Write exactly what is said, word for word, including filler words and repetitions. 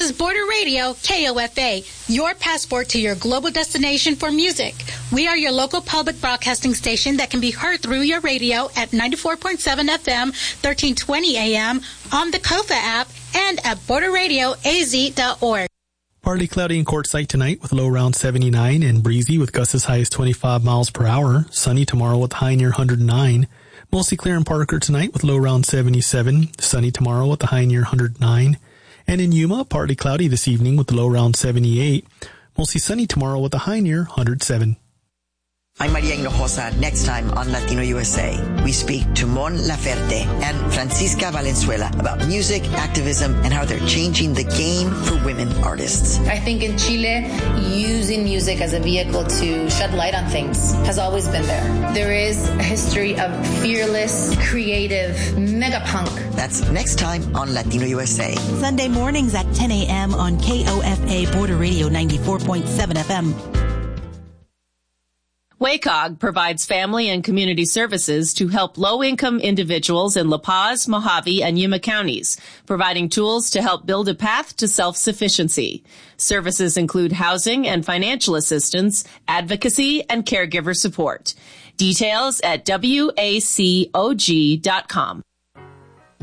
is Border Radio, K O F A, your passport to your global destination for music. We are your local public broadcasting station that can be heard through your radio at ninety-four point seven F M, thirteen twenty A M, on the KOFA app, and at border radio a z dot org. Partly cloudy in Quartzsite tonight with low around seventy-nine and breezy with gusts as high as twenty-five miles per hour. Sunny tomorrow with high near one hundred nine. Mostly clear in Parker tonight with low around seventy-seven. Sunny tomorrow with a high near one hundred nine. And in Yuma, partly cloudy this evening with a low around seventy-eight. Mostly sunny tomorrow with a high near one hundred seven. I'm Maria Hinojosa. Next time on Latino U S A, we speak to Mon Laferte and Francisca Valenzuela about music, activism, and how they're changing the game for women artists. I think in Chile, using music as a vehicle to shed light on things has always been there. There is a history of fearless, creative, mega punk. That's next time on Latino U S A. Sunday mornings at ten A M on K O F A Border Radio ninety-four point seven F M. W A C O G provides family and community services to help low-income individuals in La Paz, Mojave, and Yuma counties, providing tools to help build a path to self-sufficiency. Services include housing and financial assistance, advocacy, and caregiver support. Details at W A C O G dot com.